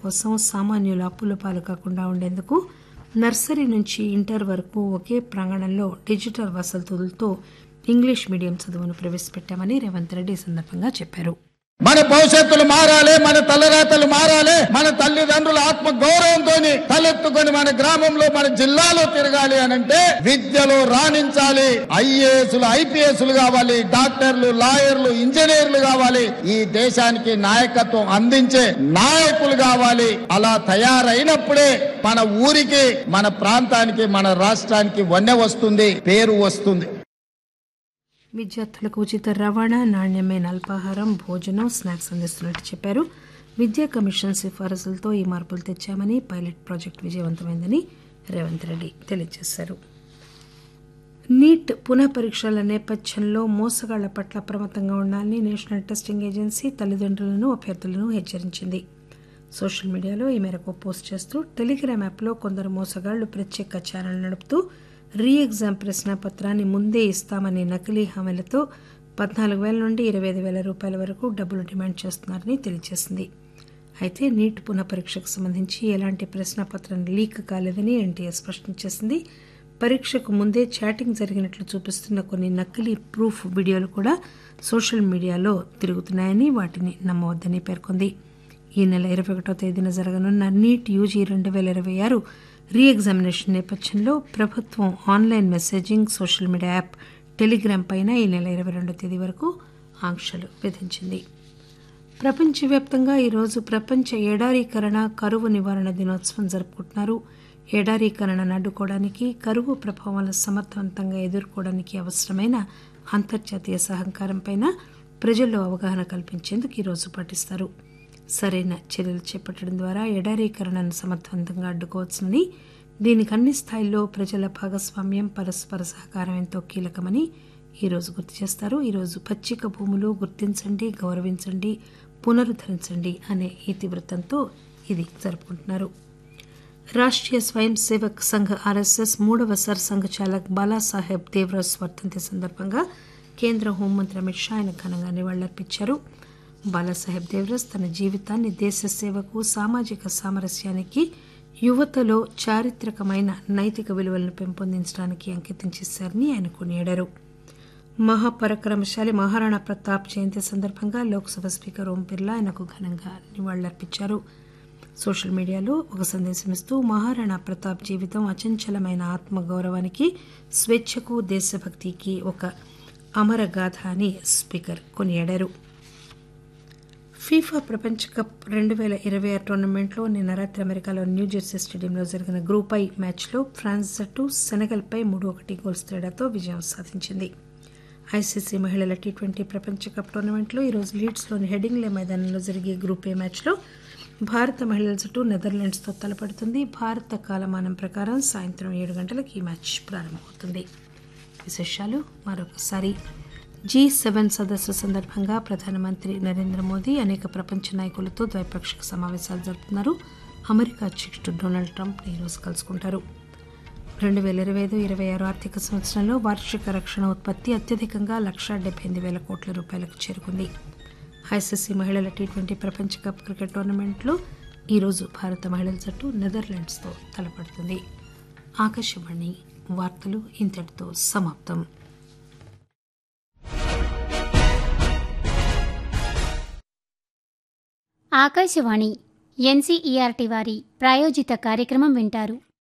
కోసం సామాన్యులు అప్పుల పాలు కాకుండా ఉండేందుకు నర్సరీ నుంచి ఇంటర్ వరకు ఒకే ప్రాంగణంలో డిజిటల్ వసతులతో ఇంగ్లీష్ మీడియం చదువును ప్రవేశపెట్టామని రేవంత్ రెడ్డి ఈ సందర్భంగా చెప్పారు. మన భవిష్యత్తులు మారాలి, మన తలరాతలు మారాలి, మన తల్లిదండ్రుల ఆత్మ గౌరవంతో తలెత్తుకొని మన గ్రామంలో మన జిల్లాలో తిరగాలి అనంటే విద్యలో రాణించాలి. ఐఏఎస్లు ఐపీఎస్లు కావాలి, డాక్టర్లు లాయర్లు ఇంజనీర్లు కావాలి. ఈ దేశానికి నాయకత్వం అందించే నాయకులు కావాలి. అలా తయారైనప్పుడే మన ఊరికి, మన ప్రాంతానికి, మన రాష్ట్రానికి వన్నె వస్తుంది, పేరు వస్తుంది. విద్యార్థులకు ఉచిత రవాణా, నాణ్యమైన అల్పాహారం, భోజనం, స్నాక్స్ అందిస్తున్నట్టు చెప్పారు. విద్యా కమిషన్ సిఫారసులతో ఈ మార్పులు తెచ్చామని, పైలట్ ప్రాజెక్టు విజయవంతమైందని రేవంత్ రెడ్డి తెలియజేశారు. నీట్ పునః పరీక్షల నేపథ్యంలో మోసగాళ్ల పట్ల అప్రమత్తంగా ఉండాలని నేషనల్ టెస్టింగ్ ఏజెన్సీ తల్లిదండ్రులను, అభ్యర్థులను హెచ్చరించింది. సోషల్ మీడియాలో ఈ మేరకు పోస్ట్ చేస్తూ టెలిగ్రామ్ యాప్లో కొందరు మోసగాళ్లు ప్రత్యేక ఛానల్ నడుపుతూ రీ ఎగ్జామ్ ప్రశ్నాపత్రాన్ని ముందే ఇస్తామని నకిలీ హామీలతో 14,000 నుండి 25,000 రూపాయల వరకు డబ్బులు డిమాండ్ చేస్తున్నారని తెలియజేసింది. అయితే నీట్ పునః పరీక్షకు సంబంధించి ఎలాంటి ప్రశ్నాపత్రం లీక్ కాలేదని ఎన్టీఏ స్పష్టం చేసింది. పరీక్షకు ముందే చాటింగ్ జరిగినట్లు చూపిస్తున్న కొన్ని నకిలీ ప్రూఫ్ వీడియోలు కూడా సోషల్ మీడియాలో తిరుగుతున్నాయని, వాటిని నమ్మవద్దని పేర్కొంది. ఈ నెల 21వ తేదీన జరగనున్న నీట్ యూజీ 2026 రీ ఎగ్జామినేషన్ నేపథ్యంలో ప్రభుత్వం online messaging, social media app Telegram పైన ఈ నెల 22వ తేదీ వరకు ఆంక్షలు విధించింది. ప్రపంచవ్యాప్తంగా ఈరోజు ప్రపంచ ఎడారీకరణ, కరువు నివారణ దినోత్సవం జరుపుకుంటున్నారు. ఎడారీకరణను అడ్డుకోవడానికి, కరువు ప్రభావాలను సమర్థవంతంగా ఎదుర్కోవడానికి అవసరమైన అంతర్జాతీయ సహకారంపై ప్రజల్లో అవగాహన కల్పించేందుకు ఈరోజు పాటిస్తారు. సరైన చర్యలు చేపట్టడం ద్వారా ఎడారీకరణను సమర్థవంతంగా అడ్డుకోవచ్చునని, దీనికి అన్ని స్థాయిల్లో ప్రజల భాగస్వామ్యం, పరస్పర సహకారం ఎంతో కీలకమని ఈరోజు గుర్తు చేస్తారు. ఈరోజు పచ్చిక భూములు గుర్తించండి, గౌరవించండి, పునరుద్ధరించండి అనే ఇతివృత్తంతో ఇది జరుపుకుంటున్నారు. రాష్ట్రీయ స్వయం సేవక్ సంఘ్ ఆర్ఎస్ఎస్ 3వ సర్సంఘ్ చాలక్ బాలాసాహెబ్ దేవ్రస్ వర్ధంతి సందర్భంగా కేంద్ర హోంమంత్రి అమిత్ షా ఆయన ఘనంగా నివాళులర్పించారు. బాలాసాహెబ్ దేవ్రస్ తన జీవితాన్ని దేశ సేవకు, సామాజిక సామరస్యానికి, యువతలో చారిత్రకమైన నైతిక విలువలను పెంపొందించడానికి అంకితం చేశారని ఆయన కొనియాడారు. మహాపరాక్రమశాలి మహారాణా ప్రతాప్ జయంతి సందర్భంగా లోక్సభ స్పీకర్ ఓం బిర్లా ఆయనకు ఘనంగా నివాళులర్పించారు. సోషల్ మీడియాలో ఒక సందేశం ఇస్తూ మహారాణా ప్రతాప్ జీవితం అచంచలమైన ఆత్మగౌరవానికి, స్వేచ్ఛకు, దేశభక్తికి ఒక అమరగాథ అని స్పీకర్ కొనియాడారు. ఫీఫా ప్రపంచ కప్ 2026 టోర్నమెంట్లో నిన్న రాత్రి అమెరికాలో న్యూజెర్సీ స్టేడియంలో జరిగిన గ్రూప్ ఐ మ్యాచ్లో ఫ్రాన్స్ జట్టు సెనెగల్పై 3-1 గోల్స్ తేడాతో విజయం సాధించింది. ఐసీసీ మహిళల టీ20 ప్రపంచ కప్ టోర్నమెంట్లో ఈరోజు లీడ్స్లోని హెడింగ్లే మైదానంలో జరిగే గ్రూప్ ఏ మ్యాచ్లో భారత మహిళల జట్టు నెదర్లాండ్స్తో తలపడుతుంది. భారత కాలమానం ప్రకారం సాయంత్రం 7 గంటలకు ఈ మ్యాచ్ ప్రారంభమవుతుంది. విశేషాలు మరొకసారి. G7 సదస్సు సందర్భంగా ప్రధానమంత్రి నరేంద్ర మోదీ అనేక ప్రపంచ నాయకులతో ద్వైపాక్షిక సమావేశాలు జరుపుతున్నారు. అమెరికా అధ్యక్షుడు డొనాల్డ్ ట్రంప్ ఈరోజు కలుసుకుంటారు. 2025-26 ఆర్థిక సంవత్సరంలో వార్షిక రక్షణ ఉత్పత్తి అత్యధికంగా 1,78,000 కోట్ల రూపాయలకు చేరుకుంది. ఐసీసీ మహిళల టీ20 ప్రపంచ కప్ క్రికెట్ టోర్నమెంట్లో ఈరోజు భారత మహిళల జట్టు నెదర్లాండ్స్తో తలపడుతుంది. ఆకాశవాణి వార్తలు ఇంతటితో సమాప్తం. ఆకాశవాణి ఎన్సీఈఆర్టీ వారి ప్రాయోజిత కార్యక్రమం వింటారు.